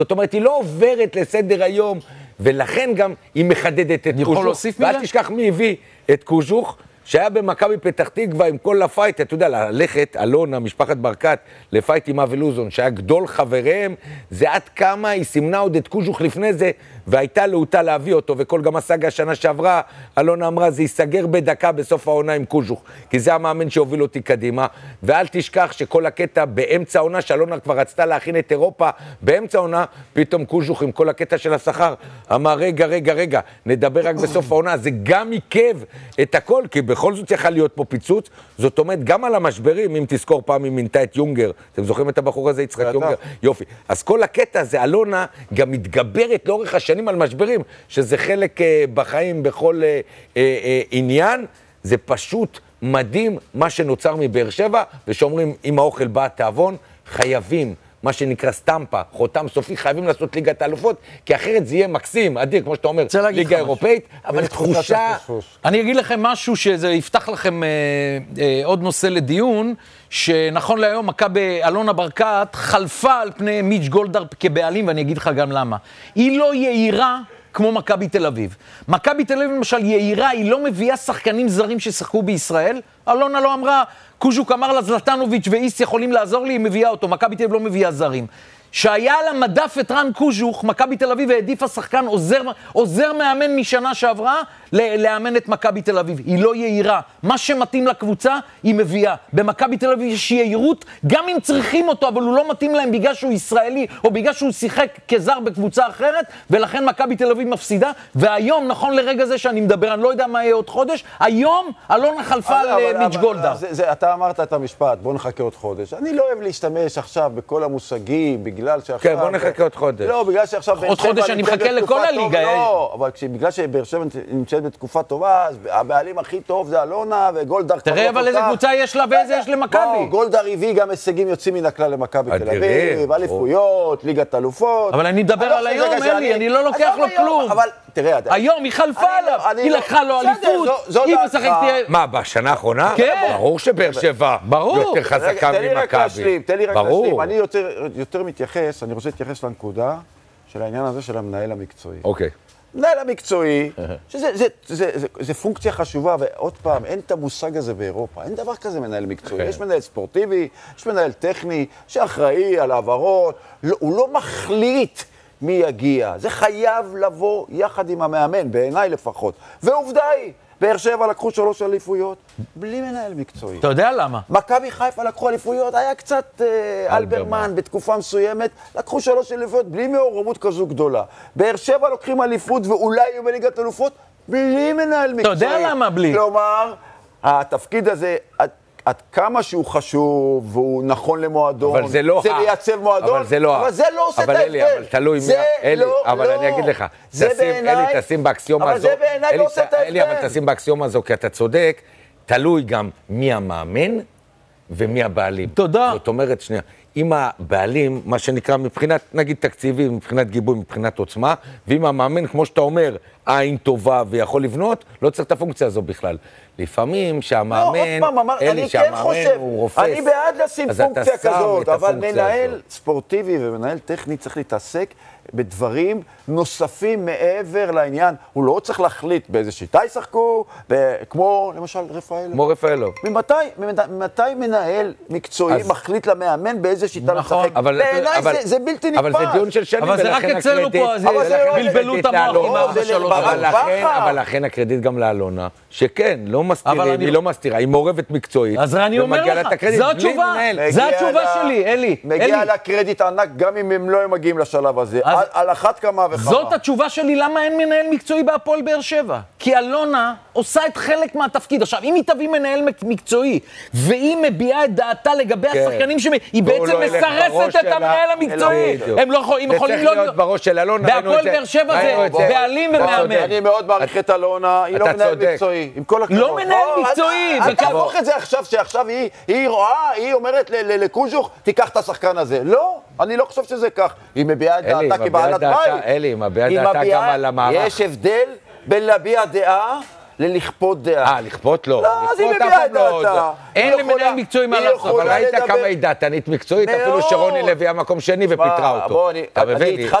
זאת אומרת, היא לא עוברת לסדר היום, ולכן גם היא מחדדת את קוז'וך. ואל תשכח מי הביא את קוז'וך, שהיה במכבי פתח תקווה עם כל הפייט, אתה יודע, ללכת, אלונה, משפחת ברקת, לפייט עם אבי לוזון, שהיה גדול חבריהם, זה עד כמה היא סימנה עוד את קוז'וך לפני זה, והייתה להוטה להביא אותו, וכל גם הסגה השנה שעברה, אלונה אמרה, זה ייסגר בדקה בסוף העונה עם קוז'וך, כי זה המאמן שהוביל אותי קדימה, ואל תשכח שכל הקטע באמצע העונה, שאלונה כבר רצתה להכין את אירופה, באמצע העונה, פתאום קוז'וך עם כל הקטע של השכר, אמר, רגע, נדבר רק בסוף העונה, זה גם עיכב את הכל, כי בכל זאת יכל להיות פה פיצוץ, זאת אומרת, גם על המשברים, אם תזכור פעם, היא מינתה את יונגר, אתם זוכרים את הבחור הזה, יצחק יונגר? יופי. אז כל הקטע הזה, אלונה גם מתגברת לאורך השנים על משברים, שזה חלק בחיים בכל עניין, זה פשוט מדהים מה שנוצר מבאר שבע, ושאומרים, אם האוכל בא תיאבון, חייבים, מה שנקרא סטמפה, חותם סופי, חייבים לעשות ליגת האלופות, כי אחרת זה יהיה מקסים, אדיר, כמו שאתה אומר, ליגה אירופאית, אבל תחושה... אני אגיד לכם משהו שזה יפתח לכם עוד נושא לדיון, שנכון להיום, מכבי אלונה ברקת חלפה על פני מיץ' גולדהר כבעלים, ואני אגיד לך גם למה. היא לא יהירה כמו מכבי תל אביב. מכבי תל אביב למשל יהירה, היא לא מביאה שחקנים זרים ששחקו בישראל. אלונה לא אמרה, קוז'וק אמר לה זלטנוביץ' ואיס יכולים לעזור לי, היא מביאה אותו. מכבי תל אביב לא מביאה זרים. שהיה על המדף את רן קוז'וך, מכבי תל אביב העדיפה שחקן עוזר מאמן משנה שעברה לאמן את מכבי תל אביב. היא לא יהירה. מה שמתאים לקבוצה, היא מביאה. במכבי תל אביב יש יהירות, גם אם צריכים אותו, אבל הוא לא מתאים להם בגלל שהוא ישראלי, או בגלל שהוא שיחק כזר בקבוצה אחרת, ולכן מכבי תל אביב מפסידה. והיום, נכון לרגע זה שאני מדבר, אני לא יודע מה יהיה עוד חודש, היום אלונה חלפה על מיץ' גולדהר. אתה אמרת את המשפט, בוא נחכה עוד חודש. אני לא אוהב להשתמש עכשיו בכל המושגים, בגלל שעכשיו... כן, בוא נחכה עוד חודש. לא, בגלל שעכשיו... עוד חודש אני מחכה לכל הליגה. לא, אבל בגלל שבאר שבע נמצאת בתקופה טובה, אז הבעלים הכי טוב זה אלונה, וגולדהר... תראה אבל איזה קבוצה יש לה ואיזה יש למכבי. גולדהר הביא גם הישגים יוצאים מן הכלל למכבי תל אביב, אליפויות, ליגת אלופות. אבל אני מדבר על היום, אלי, אני לא לוקח לו כלום. אבל תראה... היום היא חלפה עליו, היא לקחה לו אליפות, היא משחקת... מה, בשנה האחרונה? כן. ברור שבאר שבע יותר חזקה ממכבי. תן לי רק להשלים. אני יותר מתייחס, אני רוצה להתייחס לנקודה של העניין הזה של המנהל המקצועי. אוקיי. מנהל המקצועי, שזה פונקציה חשובה, ועוד פעם, אין את המושג הזה באירופה, אין דבר כזה מנהל מקצועי. יש מנהל ספורטיבי, יש מנהל טכני, שאחראי על העברות, הוא לא מחליט מי יגיע. זה חייב לבוא יחד עם המאמן, בעיניי לפחות. ועובדה היא, באר שבע לקחו 3 אליפויות, בלי מנהל מקצועי. אתה יודע למה? מכבי חיפה לקחו אליפויות, היה קצת אלברמן בתקופה מסוימת, לקחו 3 אליפויות בלי מעורבות כזו גדולה. באר שבע לוקחים אליפות ואולי יהיו בליגת אלופות, בלי מנהל מקצועי. אתה יודע למה בלי? כלומר, התפקיד הזה... עד כמה שהוא חשוב, והוא נכון למועדון, אבל זה לא... זה לייצב מועדון, אבל זה לא עושה את ההבדל. אבל אלי, אבל תלוי מי... אלי, אבל אני אגיד לך, אלי, תשים באקסיומה הזו. אבל זה בעיניי לא עושה את ההבדל. אלי, אבל תשים באקסיומה הזו, כי אתה צודק, תלוי גם מי המאמן ומי הבעלים. תודה. זאת אומרת, שנייה, אם הבעלים, מה שנקרא מבחינת, נגיד תקציבי, מבחינת גיבוי, מבחינת עוצמה, ואם המאמן, כמו שאתה אומר, עין טובה ויכול לבנות, לא צריך את הפונקציה הזו בכלל. לפעמים שהמאמן, אני כן חושב, אני בעד לשים פונקציה כזאת, אבל מנהל ספורטיבי ומנהל טכני צריך להתעסק בדברים נוספים מעבר לעניין. הוא לא צריך להחליט באיזה שיטה ישחקו, כמו למשל רפאלוב. כמו רפאלוב. ממתי מנהל מקצועי מחליט למאמן באיזה שיטה לשחק? בעיניי זה בלתי נתפס. אבל זה דיון של שנים, אבל זה רק אצלנו פה, זה בלבלו את המוח עם 4-3. אבל לכן הקרדיט גם לאלונה, שכן, לא מסתירים, היא לא מסתירה, היא מעורבת מקצועית. אז אני אומר לך, זו התשובה שלי, אלי. מגיע לה קרדיט ענק, גם אם הם לא מגיעים לשלב הזה. על אחת כמה וכמה. זאת התשובה שלי, למה אין מנהל מקצועי בהפועל באר שבע? כי אלונה עושה את חלק מהתפקיד. עכשיו, אם היא תביא מנהל מקצועי, והיא מביעה את דעתה לגבי השחקנים היא בעצם מסרסת את המנהל המקצועי. הם יכולים לא... להיות בראש של אלונה. בהפועל באר שבע זה בעלים ומאמן. אני מאוד מעריך את אלונה, היא לא מנהל מקצועי. לא מנהל מקצועי. אל תהפוך את זה עכשיו, שעכשיו היא רואה, היא אומרת לקוז'וך, תיקח את השחקן הזה. לא, אני לא חושב שזה כך. היא מביעה את דעתה כבעלת בית. אלי, היא מביעה דעתה גם על המערך. יש הבדל בין להביע דעה ללכפות דעה. לכפות לא. לא, אז היא מביאה את דעתה. אין למנהל מקצועי מה לעשות. אבל ראית כמה היא דעתנית מקצועית, אפילו שרוני לוי היה מקום שני ופיטרה אותו. אני